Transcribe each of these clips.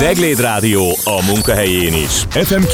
Cegléd Rádió a munkahelyén is. FM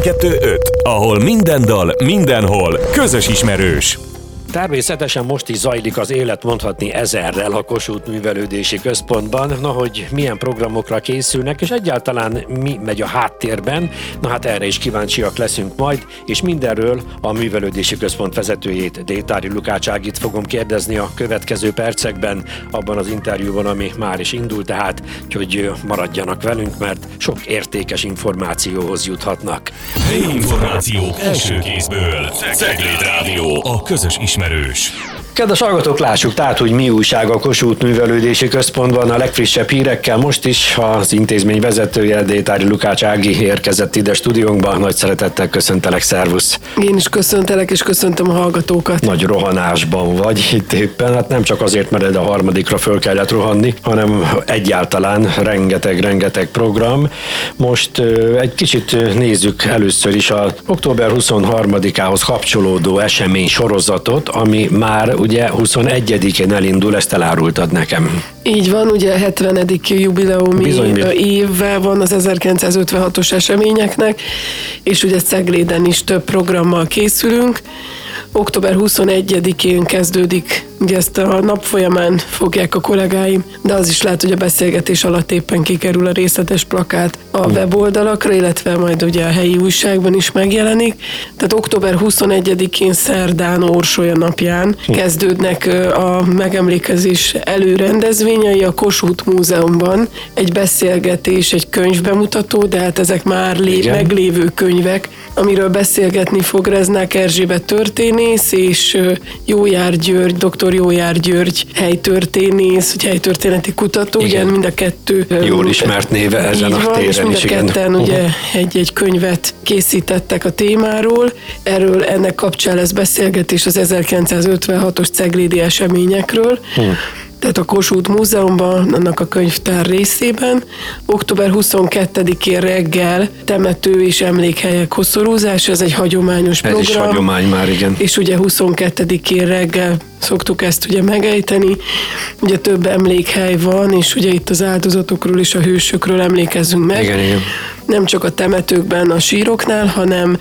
92.5, ahol minden dal, mindenhol közös ismerős. Természetesen most is zajlik az élet mondhatni ezerrel a Kossuth Művelődési Központban. Na, hogy milyen programokra készülnek, és egyáltalán mi megy a háttérben, na hát erre is kíváncsiak leszünk majd, és mindenről a Művelődési Központ vezetőjét, Détári Lukács Ágit fogom kérdezni a következő percekben, abban az interjúban, ami már is indul, tehát hogy maradjanak velünk, mert sok értékes információhoz juthatnak. Helyi információk első kézből. Cegléd Rádió a közös ismerős. Kedves hallgatók, lássuk tehát, hogy mi újság a Kossuth Művelődési Központban a legfrissebb hírekkel. Most is az intézmény vezetője, Détári Lukács Ági érkezett ide stúdiónkba. Nagy szeretettel köszöntelek, szervusz! Én is köszöntelek, és köszöntöm a hallgatókat. Nagy rohanásban vagy itt éppen, hát nem csak azért, mert a harmadikra föl kellett rohanni, hanem egyáltalán rengeteg program. Most egy kicsit nézzük először is az október 23-ához kapcsolódó esemény sorozatot, ami már ugye 21-én elindul, ezt elárultad nekem. Így van, ugye a 70. jubileumi évvel van az 1956-os eseményeknek, és ugye Cegléden is több programmal készülünk. Október 21-én kezdődik, ugye ezt a nap folyamán fogják a kollégáim, de az is lehet, hogy a beszélgetés alatt éppen kikerül a részletes plakát a weboldalakra, illetve majd ugye a helyi újságban is megjelenik. Tehát október 21-én szerdán Orsolya napján kezdődnek a megemlékezés előrendezvényei a Kossuth Múzeumban. Egy beszélgetés, egy könyvbemutató, de hát ezek már meglévő könyvek, amiről beszélgetni fog Reznák Erzsébet történész, és Jójár György, dr. Jójár György helytörténész, vagy helytörténeti kutató, ugye mind a kettő jól ismert néve ezen a téren is. Mind a ketten ugye egy könyvet készítettek a témáról. Erről ennek kapcsán lesz beszélgetés az 1956-os ceglédi eseményekről. Tehát a Kossuth Múzeumban, annak a könyvtár részében. Október 22-én reggel temető és emlékhelyek koszorúzása, ez egy hagyományos program. Ez is hagyomány már, igen. És ugye 22-én reggel szoktuk ezt ugye megejteni. Ugye több emlékhely van, és ugye itt az áldozatokról és a hősökről emlékezzünk meg. Igen. Nem csak a temetőkben, a síroknál, hanem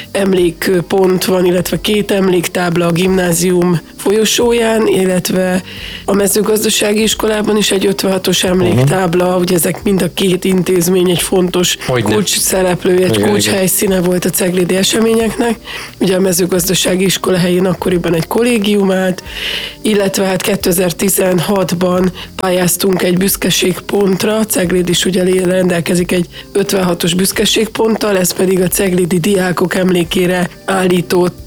emlékpont van, illetve 2 emléktábla a gimnázium folyosóján, illetve a mezőgazdasági iskolában is egy 56-os emléktábla, ugye ezek mind a 2 intézmény egy fontos kulcs szereplője, egy kulcs helyszíne volt a ceglédi eseményeknek. Ugye a mezőgazdasági iskola helyén akkoriban egy kollégium állt, illetve hát 2016-ban pályáztunk egy büszkeségpontra, Cegléd is ugye rendelkezik egy 56-os büszkeségponttal, ez pedig a ceglédi diákok emlékére állított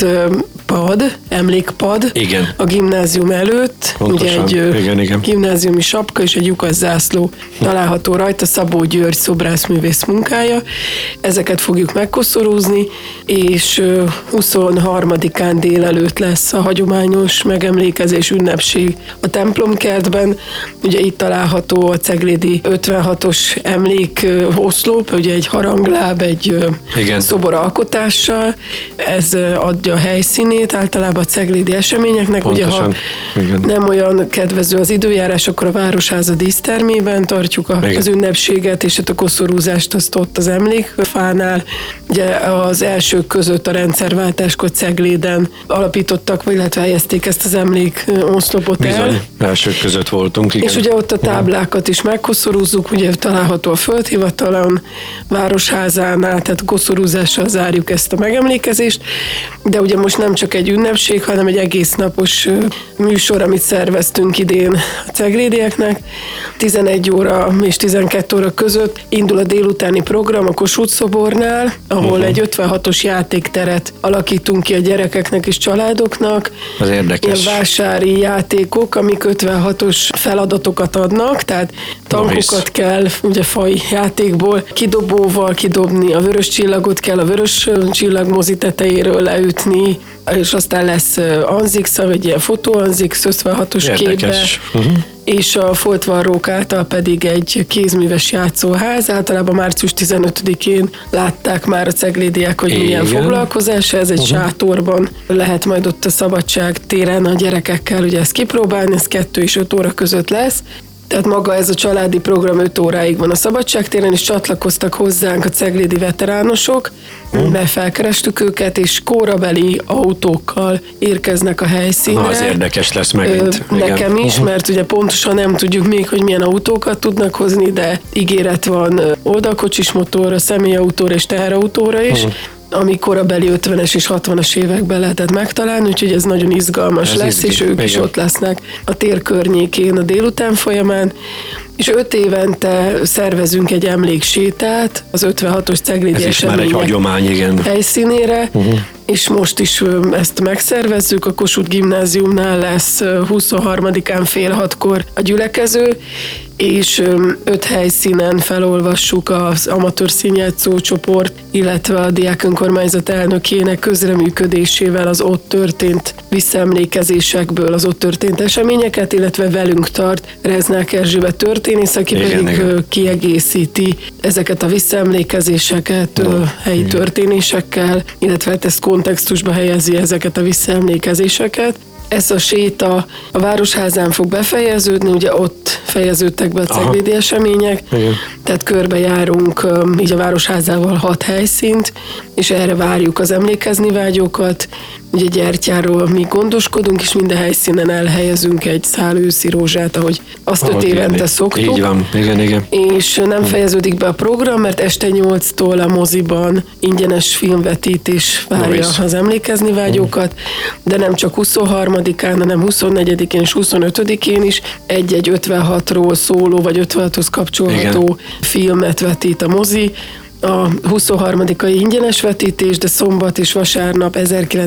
emlékpad. Igen. A gimnázium előtt. Pontosan. Ugye egy igen. gimnáziumi sapka és egy lyukas zászló található rajta, Szabó György szobrászművész munkája. Ezeket fogjuk megkoszorúzni, és 23-án délelőtt lesz a hagyományos megemlékezés ünnepség a templomkertben. Ugye itt található a ceglédi 56-os emlékoszlop, ugye egy harangláb, egy szobor alkotással. Ez adja a helyszínét általában a ceglédi eseményeknek. Pontosan. Ugye, ha nem olyan kedvező az időjárás, akkor a Városháza dísztermében tartjuk az ünnepséget, és a koszorúzást azt ott az emlékfánál. Ugye az elsők között a rendszerváltáskor Cegléden alapítottak, illetve helyezték ezt az emlékoszlopot el. Bizony, elsők között voltunk, igen. És ugye ott a táblákat is megkoszorúzzuk, ugye található a Földhivatalon, Városházánál, tehát koszorúzással zárjuk ezt a megemlékezést, de ugye most nem csak egy ünnepség, hanem egy egész napos műsor, amit szerveztünk idén a ceglédieknek. 11 óra és 12 óra között indul a délutáni program a Kossuth szobornál, ahol egy 56-os játékteret alakítunk ki a gyerekeknek és családoknak. Az érdekes. Ilyen vásári játékok, amik 56-os feladatokat adnak, tehát tankokat kell ugye faj játékból kidobóval kidobni, a vörös csillagot kell a vörös csillag mozi tetejéről leütni, és aztán lesz anzix, vagy ilyen fotóanzix 56-os képbe, és a foltvarrók által pedig egy kézműves játszóház. Általában március 15-én látták már a ceglédiek, hogy milyen foglalkozás. Ez egy sátorban lehet majd ott a Szabadság téren a gyerekekkel ugye ezt kipróbálni, ez 2 és 5 óra között lesz. Tehát maga ez a családi program 5 óráig van a Szabadságtéren, és csatlakoztak hozzánk a ceglédi veteránosok, mert felkerestük őket, és kórabeli autókkal érkeznek a helyszínre. Na, az érdekes lesz megint. Nekem is, mert ugye pontosan nem tudjuk még, hogy milyen autókat tudnak hozni, de ígéret van oldalkocsis motorra, személyautóra és teherautóra is, ami korabeli 50-es és 60-as években lehetett megtalálni, úgyhogy ez nagyon izgalmas lesz, és ők is ott lesznek a tér környékén a délután folyamán. És 5 évente szervezünk egy emléksétát az 56-os ceglédi események helyszínére, és most is ezt megszervezzük. A Kossuth Gimnáziumnál lesz 23-án fél 6-kor a gyülekező, és 5 helyszínen felolvassuk az amatőr színjátszó csoport, illetve a diák önkormányzat elnökének közreműködésével az ott történt visszaemlékezésekből az ott történt eseményeket, illetve velünk tart Reznák Erzsébet történész, aki pedig kiegészíti ezeket a visszaemlékezéseket helyi történésekkel, illetve ezt kontextusba helyezi ezeket a visszaemlékezéseket. Ez a séta a Városházán fog befejeződni, ugye ott fejeződtek be a ceglédi események, tehát körbejárunk így a Városházával 6 helyszínt, és erre várjuk az emlékezni vágyókat. Ugye gyertyáról mi gondoskodunk, és minden helyszínen elhelyezünk egy szál őszi rózsát, ahogy azt 5 évente szoktuk. Így van, igen. És nem fejeződik be a program, mert este 8-tól a moziban ingyenes filmvetítés várja az emlékezni vágyókat, de nem csak 23-án, hanem 24-én és 25-én is egy 56-ról szóló, vagy 56-hoz kapcsolható filmet vetít a mozi. A 23-ai ingyenes vetítés, de szombat és vasárnap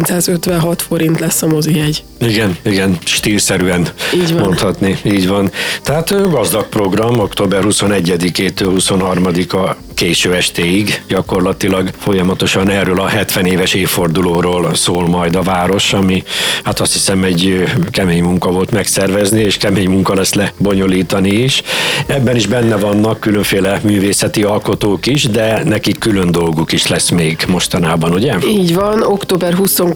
1956 forint lesz a mozijegy. Igen, stílszerűen mondhatni, így van. Tehát gazdag program, október 21-től 23-a késő estéig gyakorlatilag folyamatosan erről a 70 éves évfordulóról szól majd a város, ami hát azt hiszem egy kemény munka volt megszervezni, és kemény munka lesz lebonyolítani is. Ebben is benne vannak különféle művészeti alkotók is, de nekik külön dolguk is lesz még mostanában, ugye? Így van, október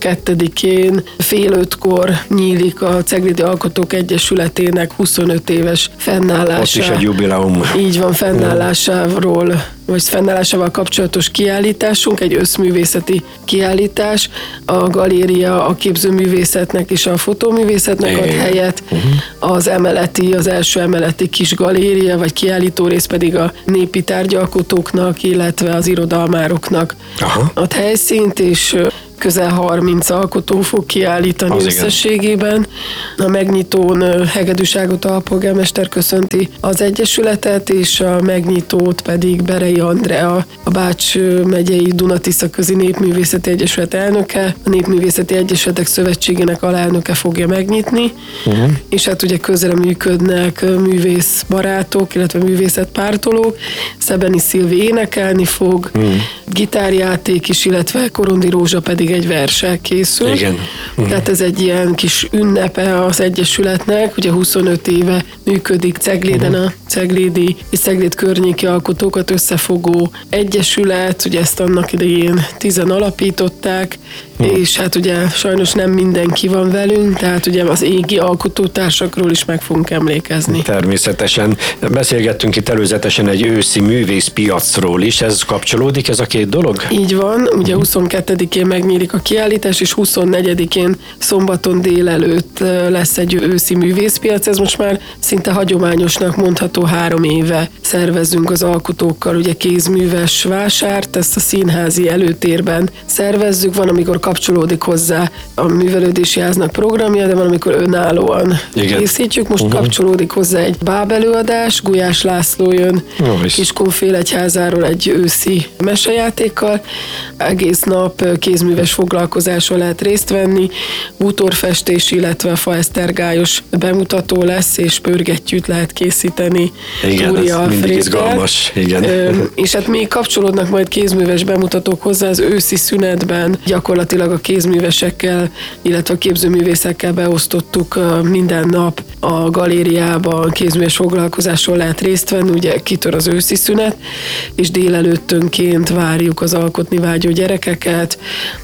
22-én fél 5-kor nyílik a Ceglédi Alkotók Egyesületének 25 éves fennállása. Ott is egy jubileum. Így van, fennállásáról vagy fennállásával kapcsolatos kiállításunk, egy összművészeti kiállítás. A galéria a képzőművészetnek és a fotóművészetnek ad helyet. Az első emeleti kis galéria, vagy kiállító rész pedig a népi tárgyalkotóknak, illetve az irodalmároknak ad helyszínt, és közel 30 alkotó fog kiállítani összességében. A megnyitón Hegedűs Ágota alpolgármester köszönti az Egyesületet, és a megnyitót pedig Berei Andrea, a Bács megyei Duna-Tisza Közi Népművészeti Egyesület elnöke, a Népművészeti Egyesületek Szövetségének alelnöke fogja megnyitni, és hát ugye közreműködnek művészbarátok, illetve művészetpártolók. Szebeni Szilvi énekelni fog, gitárjáték is, illetve Korondi Rózsa pedig egy verssel készül. Igen. Tehát ez egy ilyen kis ünnepe az Egyesületnek, ugye 25 éve működik Cegléden a Ceglédi és Cegléd környéki alkotókat összefogó egyesület, ugye ezt annak idején 10 alapították, és hát ugye sajnos nem mindenki van velünk, tehát ugye az égi alkotótársakról is meg fogunk emlékezni. Természetesen. Beszélgettünk itt előzetesen egy őszi művészpiacról is, ez kapcsolódik ez a két dolog? Így van, ugye 22-én megnyílik a kiállítás, és 24-én szombaton délelőtt lesz egy őszi művészpiac, ez most már szinte hagyományosnak mondható, 3 éve szervezünk az alkotókkal, ugye kézműves vásárt, ezt a színházi előtérben szervezzük, van, amikor kapcsolódik hozzá a művelődési háznak programja, de van, amikor önállóan készítjük. Most kapcsolódik hozzá egy bábelőadás, Gulyás László jön Kiskunfélegyházáról egy őszi mesejátékkal. Egész nap kézműves foglalkozáson lehet részt venni, bútorfestés, illetve faesztergályos bemutató lesz, és pörgettyűt lehet készíteni. Igen, ez mindig izgalmas. Igen. És hát még kapcsolódnak majd kézműves bemutatók hozzá az őszi szünetben. Gyakorlatilag a kézművesekkel, illetve a képzőművészekkel beosztottuk minden nap a galériában kézműves foglalkozáson lehet részt venni, ugye kitör az őszi szünet, és délelőttönként várjuk az alkotni vágyó gyerekeket,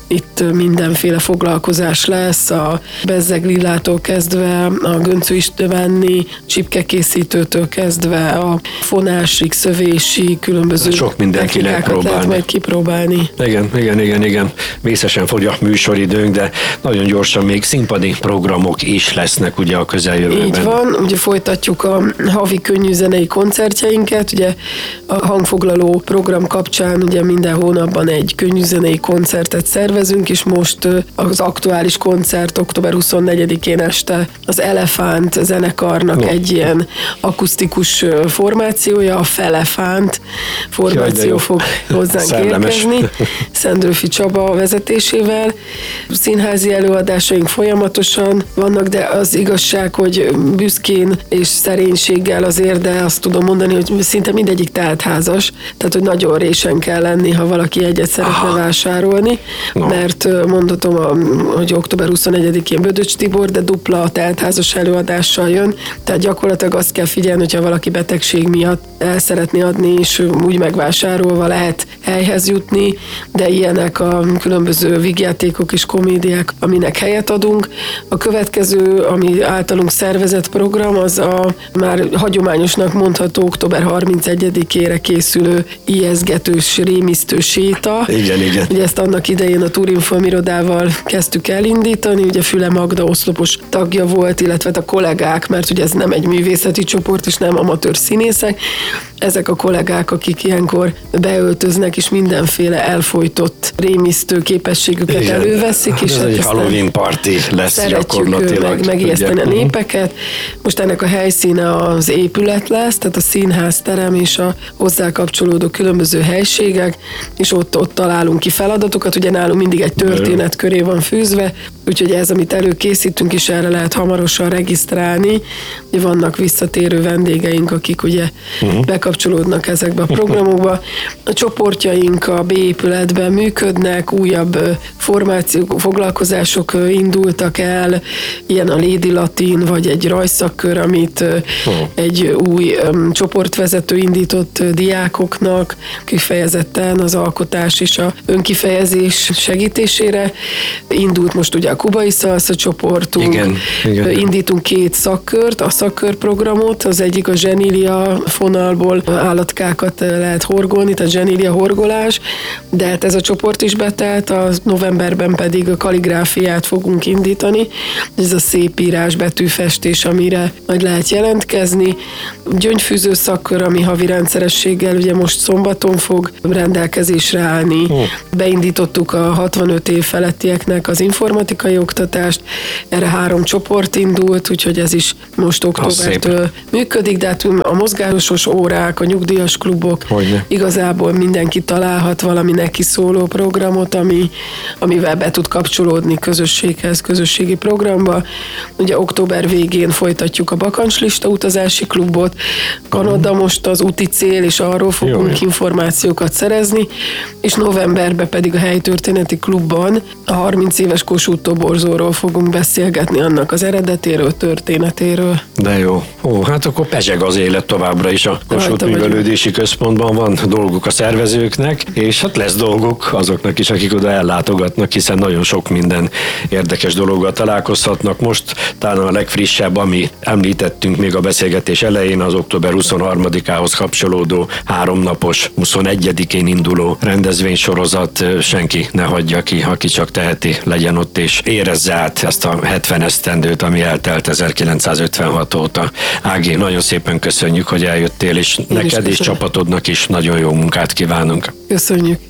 Itt mindenféle foglalkozás lesz, a bezzeglillától kezdve, a Göncő Istváni csipkekészítőtől kezdve, a fonásig, szövésig, különböző sok mindenki lehet próbálni. Lehet majd kipróbálni. Igen. Vészesen fogy a műsoridőnk, de nagyon gyorsan még színpadi programok is lesznek ugye a közeljövőben. Így van, ugye folytatjuk a havi könnyűzenei koncertjeinket, ugye a hangfoglaló program kapcsán ugye minden hónapban egy könnyűzenei koncertet szervezünk, és most az aktuális koncert október 24-én este az Elefánt zenekarnak egy ilyen akusztikus formációja, a Felefánt formáció fog hozzánk érkezni, Szendrőfi Csaba vezetésével. Színházi előadásaink folyamatosan vannak, de az igazság, hogy büszkén és szerénységgel azért, de azt tudom mondani, hogy szinte mindegyik teltházas, tehát hogy nagyon résen kell lenni, ha valaki egyet szeretne vásárolni, mert mondhatom, hogy október 21-én Bödöcs Tibor, de dupla teltházas előadással jön, tehát gyakorlatilag azt kell figyelni, hogyha valaki betegség miatt el szeretné adni, és úgy megvásárolva lehet helyhez jutni, de ilyenek a különböző vígjátékok és komédiák, aminek helyet adunk. A következő, ami általunk szervezett program, az a már hagyományosnak mondható október 31-ére készülő ijesztgetős, rémisztő séta. Igen. Ugye ezt annak idején a Turinfilm irodával kezdtük elindítani, ugye Füle Magda oszlopos tagja volt, illetve a kollégák, mert ugye ez nem egy művészeti csoport, és nem amatőr színészek. Ezek a kollégák, akik ilyenkor beöltöznek, és mindenféle elfojtott rémisztő képességüket előveszik. És ez egy Halloween party lesz gyakorlatilag. Megijeszteni a népeket. Most ennek a helyszíne az épület lesz, tehát a színházterem és a hozzá kapcsolódó különböző helységek, és ott találunk ki feladatokat. Ugye nálunk mindig egy történet köré van fűzve, úgyhogy ez, amit előkészítünk, is erre lehet hamarosan regisztrálni. Vannak visszatérő vendégeink, akik ugye bekapcsolódnak ezekbe a programokba. A csoportjaink a B épületben működnek, újabb formációk, foglalkozások indultak el, ilyen a Lady Latin, vagy egy rajszakkör, amit egy új csoportvezető indított diákoknak, kifejezetten az alkotás és a önkifejezés segítésére. Indult most ugye a kubai szalsza csoportunk, igen. Indítunk 2 szakkört, a szakkörprogramot, az egyik a zsenília fonalból állatkákat lehet horgolni, tehát zsenília horgolás, de hát ez a csoport is betelt, a novemberben pedig a kalligráfiát fogunk indítani, ez a szép írás, betűfestés, amire majd lehet jelentkezni. Gyöngyfűző szakkör, ami havi rendszerességgel ugye most szombaton fog rendelkezésre állni. Beindítottuk a 65 év felettieknek az informatikai oktatást, erre 3 csoport indult, úgyhogy ez is most októbertől működik, de hát a mozgásos órák, a nyugdíjas klubok, igazából mindenki találhat valami neki szóló programot, amivel be tud kapcsolódni közösséghez, közösségi programba. Ugye október végén folytatjuk a bakancslista utazási klubot, Kanada most az úti cél, és arról fogunk információkat szerezni, és novemberben pedig a helytörténeti klubban a 30 éves Kossuth toborzóról fogunk beszélgetni, annak az eredetéről, történetéről. De jó. Hát akkor pezseg az élet továbbra is a Kossuth Művelődési Központban, van dolguk a szervezőknek, és hát lesz dolguk azoknak is, akik oda ellátogatnak, hiszen nagyon sok minden érdekes dologgal találkozhatnak. Most talán a legfrissebb, ami említettünk még a beszélgetés elején, az október 23-ához kapcsolódó 3 napos, 21-én induló rendezvénysorozat. Senki ne hagyja ki, aki csak teheti, legyen ott és érezze át ezt a 70 esztendőt, ami eltelt 1956 óta. Ági, nagyon szépen köszönjük, hogy eljöttél, és neked és csapatodnak is nagyon jó munkát kívánunk. Köszönjük.